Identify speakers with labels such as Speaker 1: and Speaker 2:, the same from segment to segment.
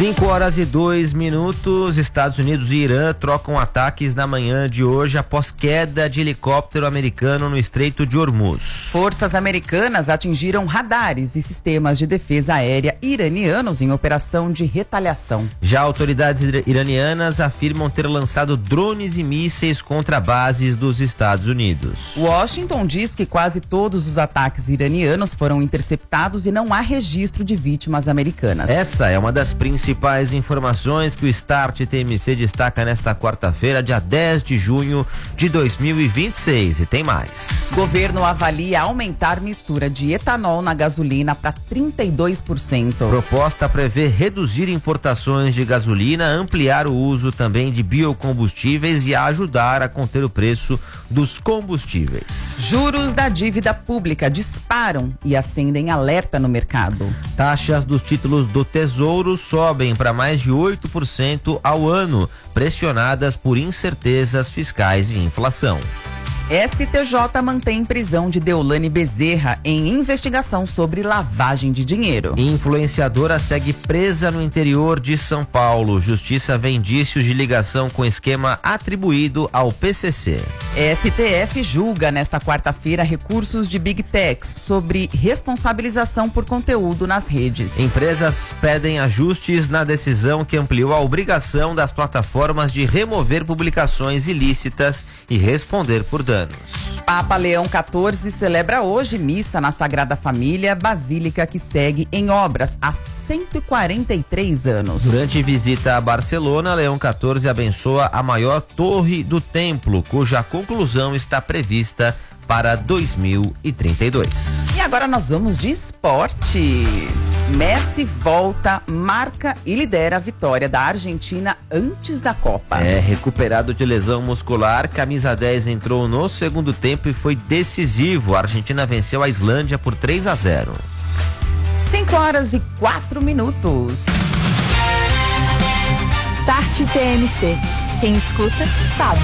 Speaker 1: 5h02. Estados Unidos e Irã trocam ataques na manhã de hoje após queda de helicóptero americano no Estreito de Hormuz.
Speaker 2: Forças americanas atingiram radares e sistemas de defesa aérea iranianos em operação de retaliação.
Speaker 1: Já autoridades iranianas afirmam ter lançado drones e mísseis contra bases dos Estados Unidos.
Speaker 2: Washington diz que quase todos os ataques iranianos foram interceptados e não há registro de vítimas americanas.
Speaker 1: Essa é uma das principais informações que o Start TMC destaca nesta quarta-feira, dia 10 de junho de 2026. E tem mais.
Speaker 2: Governo avalia aumentar mistura de etanol na gasolina para 32%.
Speaker 1: Proposta prevê reduzir importações de gasolina, ampliar o uso também de biocombustíveis e ajudar a conter o preço dos combustíveis.
Speaker 2: Juros da dívida pública disparam e acendem alerta no mercado.
Speaker 1: Taxas dos títulos do Tesouro sobem para mais de 8% ao ano, pressionadas por incertezas fiscais e inflação.
Speaker 2: STJ mantém prisão de Deolane Bezerra em investigação sobre lavagem de dinheiro.
Speaker 1: Influenciadora segue presa no interior de São Paulo. Justiça vê indícios de ligação com esquema atribuído ao PCC.
Speaker 2: STF julga nesta quarta-feira recursos de Big Techs sobre responsabilização por conteúdo nas redes.
Speaker 1: Empresas pedem ajustes na decisão que ampliou a obrigação das plataformas de remover publicações ilícitas e responder por danos.
Speaker 2: Papa Leão XIV celebra hoje missa na Sagrada Família, basílica que segue em obras há 143 anos.
Speaker 1: Durante visita a Barcelona, Leão XIV abençoa a maior torre do templo, cuja conclusão está prevista para 2032.
Speaker 2: E agora nós vamos de esporte. Messi volta, marca e lidera a vitória da Argentina antes da Copa.
Speaker 1: Recuperado de lesão muscular, camisa 10 entrou no segundo tempo e foi decisivo. A Argentina venceu a Islândia por 3-0.
Speaker 2: 5h04.
Speaker 3: Start TMC. Quem escuta, sabe.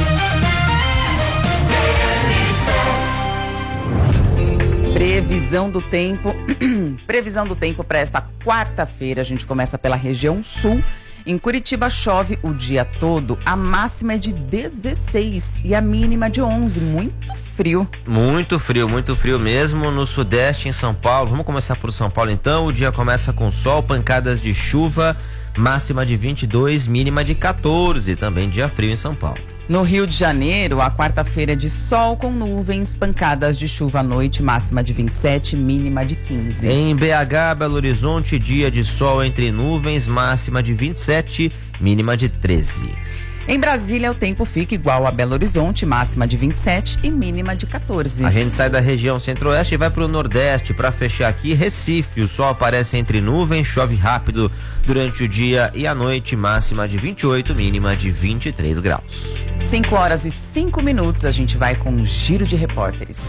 Speaker 2: Previsão do tempo. Previsão do tempo para esta quarta-feira. A gente começa pela região sul. Em Curitiba chove o dia todo. A máxima é de 16 e a mínima de 11. Muito frio.
Speaker 1: Muito frio mesmo. No sudeste, em São Paulo. Vamos começar por São Paulo então. O dia começa com sol, pancadas de chuva. Máxima de 22, mínima de 14. Também dia frio em São Paulo.
Speaker 2: No Rio de Janeiro, a quarta-feira é de sol com nuvens, pancadas de chuva à noite, máxima de 27, mínima de 15.
Speaker 1: Em BH, Belo Horizonte, dia de sol entre nuvens, máxima de 27, mínima de 13.
Speaker 2: Em Brasília, o tempo fica igual a Belo Horizonte, máxima de 27 e mínima de 14.
Speaker 1: A gente sai da região centro-oeste e vai para o nordeste. Para fechar aqui, Recife, o sol aparece entre nuvens, chove rápido durante o dia e a noite, máxima de 28, mínima de 23 graus.
Speaker 2: 5h05, a gente vai com um giro de repórteres.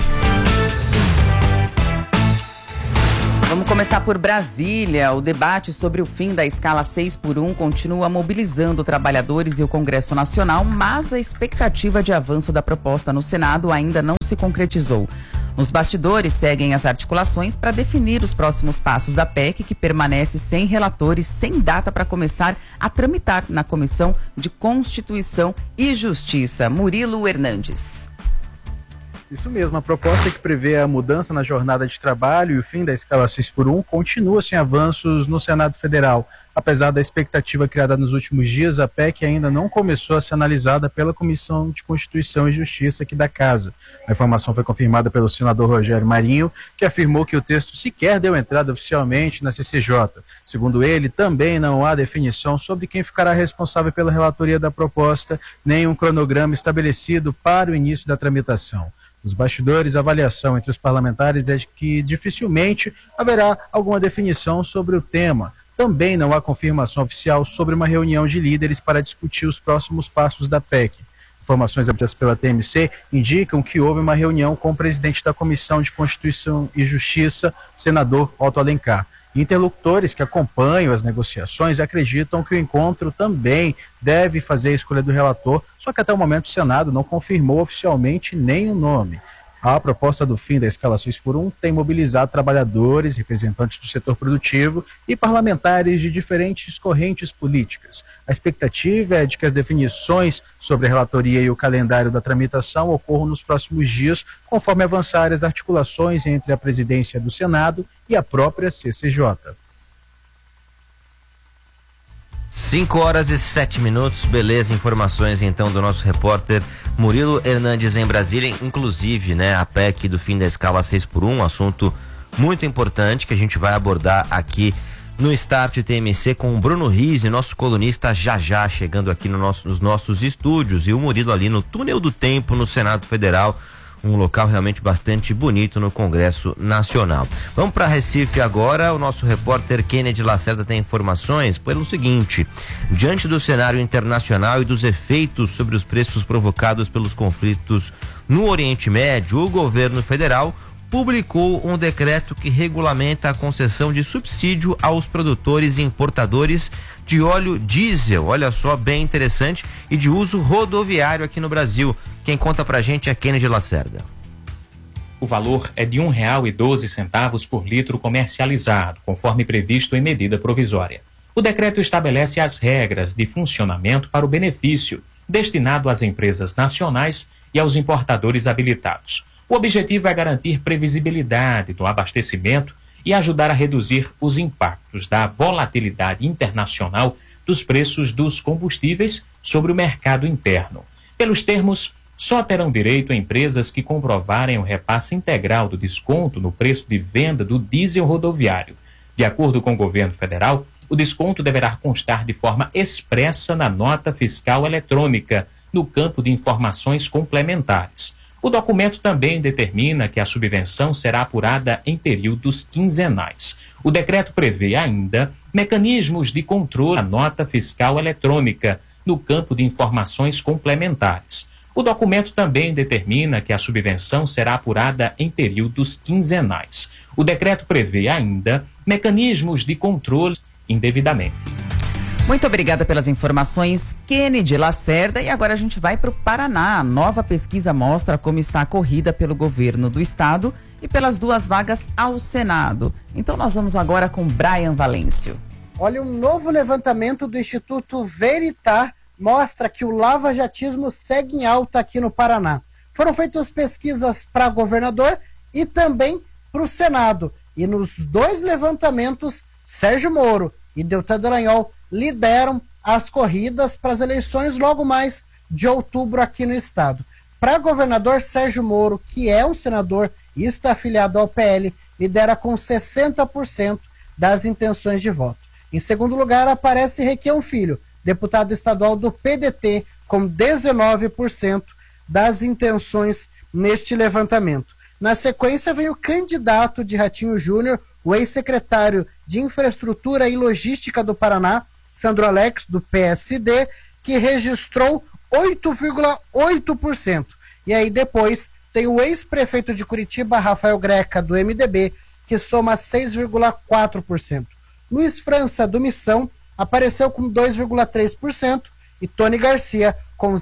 Speaker 2: Vamos começar por Brasília. O debate sobre o fim da escala 6x1 continua mobilizando trabalhadores e o Congresso Nacional, mas a expectativa de avanço da proposta no Senado ainda não se concretizou. Nos bastidores seguem as articulações para definir os próximos passos da PEC, que permanece sem relatores, sem data para começar a tramitar na Comissão de Constituição e Justiça. Murilo Hernandes.
Speaker 4: Isso mesmo, a proposta que prevê a mudança na jornada de trabalho e o fim da escala 6x1 continua sem avanços no Senado Federal. Apesar da expectativa criada nos últimos dias, a PEC ainda não começou a ser analisada pela Comissão de Constituição e Justiça aqui da Casa. A informação foi confirmada pelo senador Rogério Marinho, que afirmou que o texto sequer deu entrada oficialmente na CCJ. Segundo ele, também não há definição sobre quem ficará responsável pela relatoria da proposta, nem um cronograma estabelecido para o início da tramitação. Nos bastidores, a avaliação entre os parlamentares é de que dificilmente haverá alguma definição sobre o tema. Também não há confirmação oficial sobre uma reunião de líderes para discutir os próximos passos da PEC. Informações obtidas pela TMC indicam que houve uma reunião com o presidente da Comissão de Constituição e Justiça, senador Otto Alencar. Interlocutores que acompanham as negociações acreditam que o encontro também deve fazer a escolha do relator, só que até o momento o Senado não confirmou oficialmente nenhum nome. A proposta do fim da escala 6x1 tem mobilizado trabalhadores, representantes do setor produtivo e parlamentares de diferentes correntes políticas. A expectativa é de que as definições sobre a relatoria e o calendário da tramitação ocorram nos próximos dias, conforme avançarem as articulações entre a presidência do Senado e a própria CCJ.
Speaker 1: 5h07, beleza, informações então do nosso repórter Murilo Hernandes em Brasília, inclusive, né, a PEC do fim da escala 6x1, um assunto muito importante que a gente vai abordar aqui no Start TMC com o Bruno Rizzi, nosso colunista, já chegando aqui nos nossos estúdios, e o Murilo ali no Túnel do Tempo, no Senado Federal, um local realmente bastante bonito no Congresso Nacional. Vamos para Recife agora. O nosso repórter Kennedy Lacerda tem informações pelo seguinte: diante do cenário internacional e dos efeitos sobre os preços provocados pelos conflitos no Oriente Médio, o governo federal publicou um decreto que regulamenta a concessão de subsídio aos produtores e importadores de óleo diesel, olha só, bem interessante, e de uso rodoviário aqui no Brasil. Quem conta pra gente é Kennedy Lacerda.
Speaker 5: O valor é de R$ 1,12 por litro comercializado, conforme previsto em medida provisória. O decreto estabelece as regras de funcionamento para o benefício, destinado às empresas nacionais e aos importadores habilitados. O objetivo é garantir previsibilidade do abastecimento e ajudar a reduzir os impactos da volatilidade internacional dos preços dos combustíveis sobre o mercado interno. Pelos termos, só terão direito empresas que comprovarem o repasse integral do desconto no preço de venda do diesel rodoviário. De acordo com o governo federal, o desconto deverá constar de forma expressa na nota fiscal eletrônica, no campo de informações complementares. O documento também determina que a subvenção será apurada em períodos quinzenais. O decreto prevê ainda mecanismos de controle da nota fiscal eletrônica no campo de informações complementares. O documento também determina que a subvenção será apurada em períodos quinzenais. O decreto prevê ainda mecanismos de controle indevidamente.
Speaker 2: Muito obrigada pelas informações, Kennedy Lacerda. E agora a gente vai para o Paraná. A nova pesquisa mostra como está a corrida pelo governo do estado e pelas 2 vagas ao Senado. Então nós vamos agora com Brian Valêncio.
Speaker 6: Olha, um novo levantamento do Instituto Veritar mostra que o lavajatismo segue em alta aqui no Paraná. Foram feitas pesquisas para governador e também para o Senado. E nos 2 levantamentos, Sérgio Moro e Deltan Dallagnol lideram as corridas para as eleições logo mais de outubro aqui no estado. Para governador, Sérgio Moro, que é um senador e está afiliado ao PL, lidera com 60% das intenções de voto. Em segundo lugar, aparece Requião Filho, deputado estadual do PDT, com 19% das intenções neste levantamento. Na sequência, vem o candidato de Ratinho Júnior, o ex-secretário de Infraestrutura e Logística do Paraná, Sandro Alex, do PSD, que registrou 8,8%. E aí depois tem o ex-prefeito de Curitiba, Rafael Greca, do MDB, que soma 6,4%. Luiz França, do Missão, apareceu com 2,3% e Tony Garcia com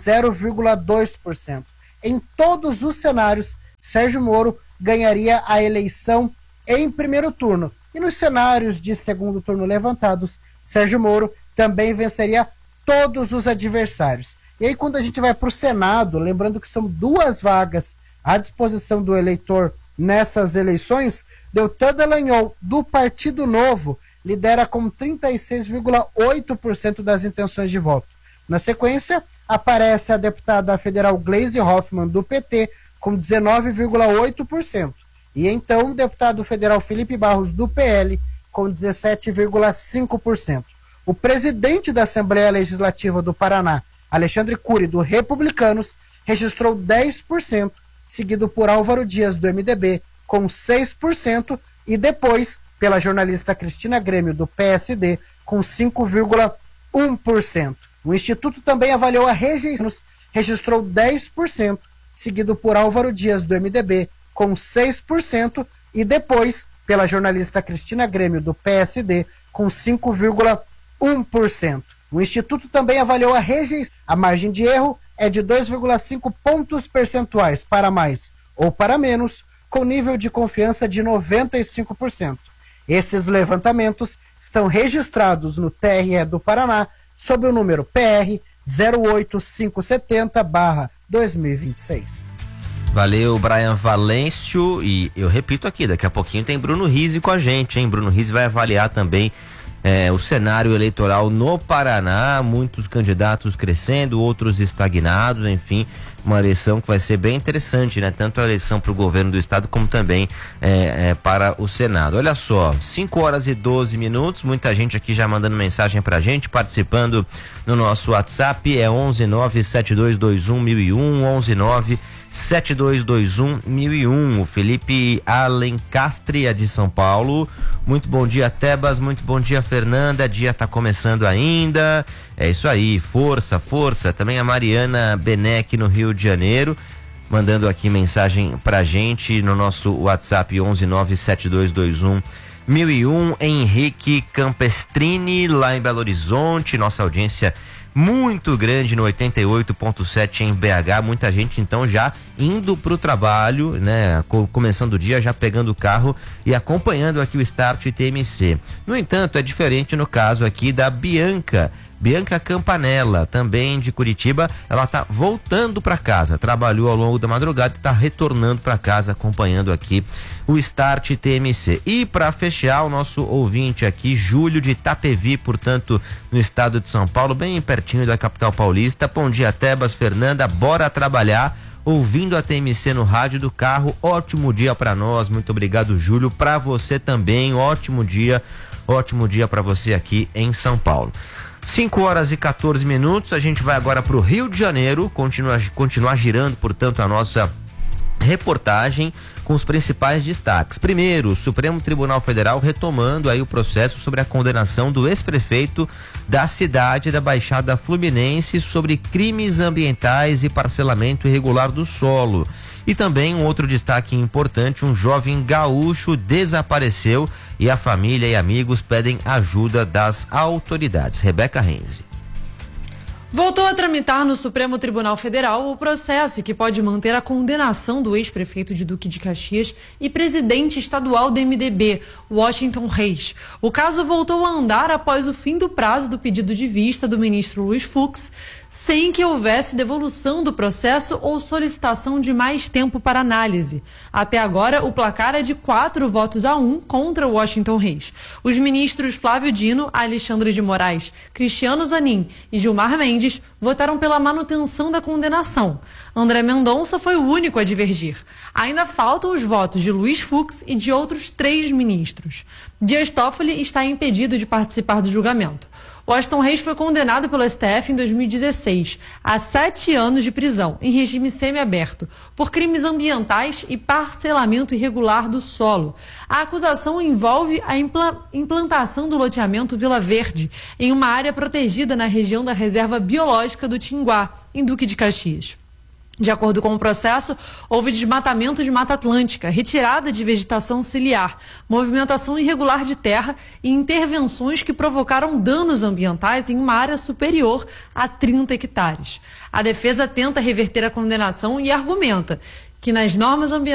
Speaker 6: 0,2%. Em todos os cenários, Sérgio Moro ganharia a eleição em primeiro turno. E nos cenários de segundo turno levantados, Sérgio Moro também venceria todos os adversários. E aí quando a gente vai para o Senado, lembrando que são 2 vagas à disposição do eleitor nessas eleições, Deltan Dallagnol, do Partido Novo, lidera com 36,8% das intenções de voto. Na sequência, aparece a deputada federal Gleisi Hoffmann, do PT, com 19,8%. E então o deputado federal Felipe Barros, do PL, com 17,5%. O presidente da Assembleia Legislativa do Paraná, Alexandre Cury, do Republicanos, registrou 10%, seguido por Álvaro Dias, do MDB, com 6%, e depois pela jornalista Cristina Grêmio, do PSD, com 5,1%. O Instituto também avaliou a rejeição, registrou 10%, seguido por Álvaro Dias, do MDB, com 6%, e depois pela jornalista Cristina Grêmio, do PSD, com 5,1%. O Instituto também avaliou a rejeição. A margem de erro é de 2,5 pontos percentuais para mais ou para menos, com nível de confiança de 95%. Esses levantamentos estão registrados no TRE do Paraná sob o número PR 08570/2026.
Speaker 1: Valeu, Brian Valêncio, e eu repito aqui, daqui a pouquinho tem Bruno Rizzi com a gente, hein? Bruno Rizzi vai avaliar também o cenário eleitoral no Paraná, muitos candidatos crescendo, outros estagnados, enfim, uma eleição que vai ser bem interessante, né? Tanto a eleição para o governo do estado como também para o Senado. Olha só, 5h12, muita gente aqui já mandando mensagem pra gente, participando no nosso WhatsApp, é 11972211001, 11972211001. O Felipe Alencastre é de São Paulo. Muito bom dia, Tebas, muito bom dia, Fernanda, dia tá começando ainda, é isso aí, força, força. Também a Mariana Benek no Rio de Janeiro, mandando aqui mensagem pra gente no nosso WhatsApp 11972211001. Henrique Campestrini lá em Belo Horizonte, nossa audiência muito grande no 88.7 em BH, muita gente então já indo pro trabalho, né? Começando o dia, já pegando o carro e acompanhando aqui o Start TMC. No entanto, é diferente no caso aqui da Bianca Campanella, também de Curitiba. Ela tá voltando para casa, trabalhou ao longo da madrugada e tá retornando para casa, acompanhando aqui o Start TMC. E para fechar, o nosso ouvinte aqui, Júlio de Itapevi, portanto, no estado de São Paulo, bem pertinho da capital paulista. Bom dia, Tebas, Fernanda, bora trabalhar, ouvindo a TMC no rádio do carro. Ótimo dia para nós, muito obrigado, Júlio, para você também, ótimo dia para você aqui em São Paulo. 5h14, a gente vai agora para o Rio de Janeiro, continuar girando, portanto, a nossa reportagem com os principais destaques. Primeiro, o Supremo Tribunal Federal retomando aí o processo sobre a condenação do ex-prefeito da cidade da Baixada Fluminense sobre crimes ambientais e parcelamento irregular do solo. E também um outro destaque importante, um jovem gaúcho desapareceu e a família e amigos pedem ajuda das autoridades. Rebeca Renzi.
Speaker 7: Voltou a tramitar no Supremo Tribunal Federal o processo que pode manter a condenação do ex-prefeito de Duque de Caxias e presidente estadual do MDB, Washington Reis. O caso voltou a andar após o fim do prazo do pedido de vista do ministro Luiz Fux, sem que houvesse devolução do processo ou solicitação de mais tempo para análise. Até agora, o placar é de 4-1 contra Washington Reis. Os ministros Flávio Dino, Alexandre de Moraes, Cristiano Zanin e Gilmar Mendes votaram pela manutenção da condenação. André Mendonça foi o único a divergir. Ainda faltam os votos de Luiz Fux e de outros 3 ministros. Dias Toffoli está impedido de participar do julgamento. Washington Reis foi condenado pelo STF em 2016 a 7 anos de prisão, em regime semiaberto, por crimes ambientais e parcelamento irregular do solo. A acusação envolve a implantação do loteamento Vila Verde, em uma área protegida na região da Reserva Biológica do Tinguá, em Duque de Caxias. De acordo com o processo, houve desmatamento de Mata Atlântica, retirada de vegetação ciliar, movimentação irregular de terra e intervenções que provocaram danos ambientais em uma área superior a 30 hectares. A defesa tenta reverter a condenação e argumenta que nas normas ambientais